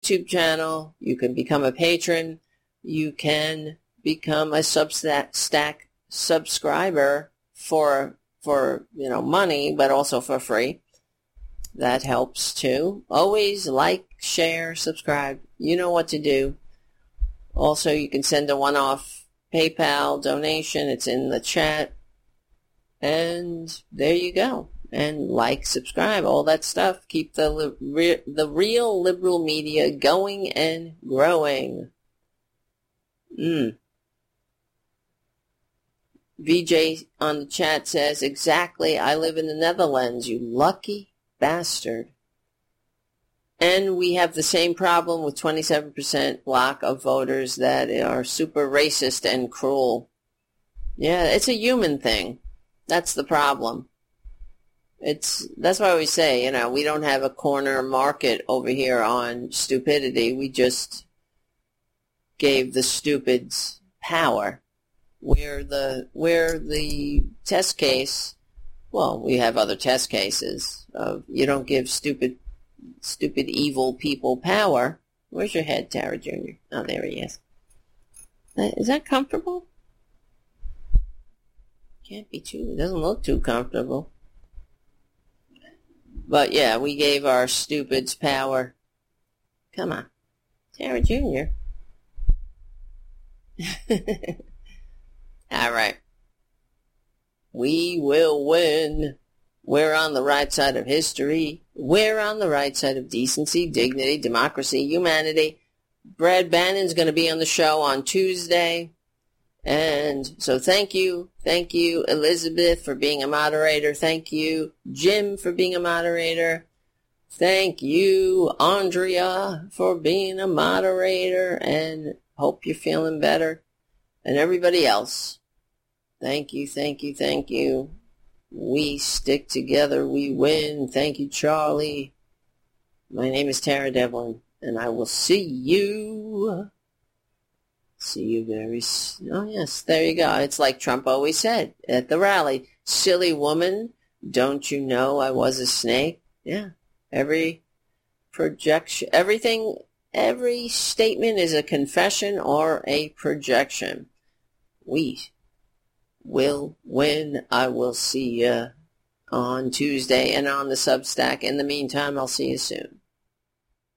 YouTube channel. You can become a patron. You can become a Substack subscriber for money, but also for free. That helps too. Always like, share, subscribe. You know what to do. Also, you can send a one-off PayPal donation. It's in the chat. And there you go. And like, subscribe, all that stuff. Keep the real liberal media going and growing. VJ on the chat says, exactly, I live in the Netherlands, you lucky bastard. And we have the same problem with 27% block of voters that are super racist and cruel. Yeah, it's a human thing. That's the problem. That's why we say, we don't have a corner market over here on stupidity. We just gave the stupids power. We're the test case. Well, we have other test cases of you don't give stupid evil people power. Where's your head, Tara Jr.? Oh, there he is. Is that comfortable? Can't be too. It doesn't look too comfortable. But yeah, we gave our stupids power. Come on, Tara Jr. All right. We will win. We're on the right side of history. We're on the right side of decency, dignity, democracy, humanity. Brad Bannon's going to be on the show on Tuesday. And so thank you, Elizabeth, for being a moderator. Thank you, Jim, for being a moderator. Thank you, Andrea, for being a moderator. And hope you're feeling better. And everybody else, thank you. We stick together, we win. Thank you, Charlie. My name is Tara Devlin, and I will see you very soon. Oh, yes, there you go. It's like Trump always said at the rally. Silly woman, don't you know I was a snake? Yeah, every projection, every statement is a confession or a projection. We will win. I will see you on Tuesday and on the Substack. In the meantime, I'll see you soon.